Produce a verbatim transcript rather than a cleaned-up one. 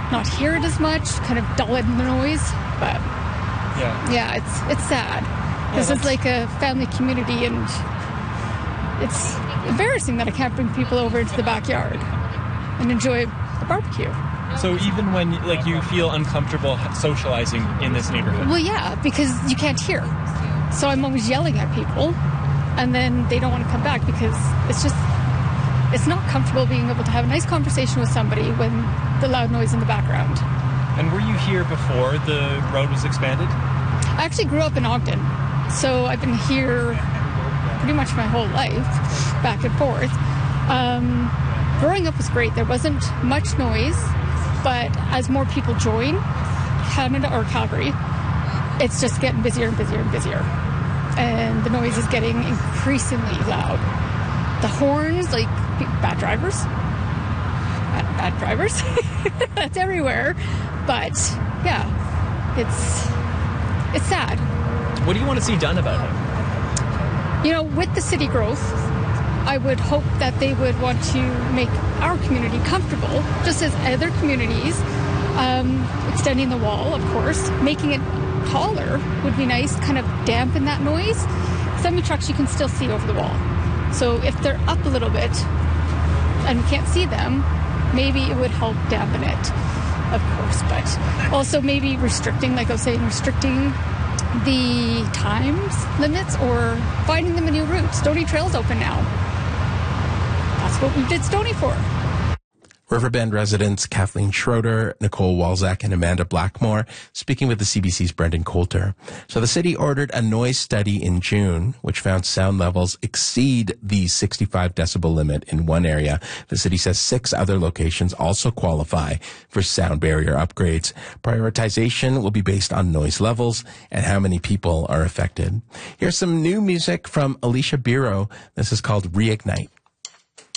not hear it as much, kind of dull in the noise. But yeah, yeah, it's it's sad. Yeah, this is like a family community, and it's embarrassing that I can't bring people over into the backyard and enjoy a barbecue. So even when like you feel uncomfortable socializing in this neighborhood? Well, yeah, because you can't hear. So I'm always yelling at people, and then they don't want to come back because it's just, it's not comfortable being able to have a nice conversation with somebody when the loud noise in the background. And were you here before the road was expanded? I actually grew up in Ogden, so I've been here pretty much my whole life, back and forth. Um, growing up was great. There wasn't much noise, but as more people join Canada or Calgary, it's just getting busier and busier and busier. And the noise is getting increasingly loud. The horns, like bad drivers, bad, bad drivers, that's everywhere. But yeah, it's it's sad. What do you want to see done about it? You know, with the city growth, I would hope that they would want to make our community comfortable, just as other communities. Um, extending the wall, of course, making it taller would be nice, kind of dampen that noise. Semi-trucks you can still see over the wall. So if they're up a little bit and we can't see them, maybe it would help dampen it, of course. But also maybe restricting, like I was saying, restricting the times limits or finding them a new route. Stony Trail's open now. That's what we did Stony for. Riverbend residents Kathleen Schroeder, Nicole Walzak, and Amanda Blackmore speaking with the C B C's Brendan Coulter. So the city ordered a noise study in June, which found sound levels exceed the sixty-five decibel limit in one area. The city says six other locations also qualify for sound barrier upgrades. Prioritization will be based on noise levels and how many people are affected. Here's some new music from Alicia Biro. This is called Reignite.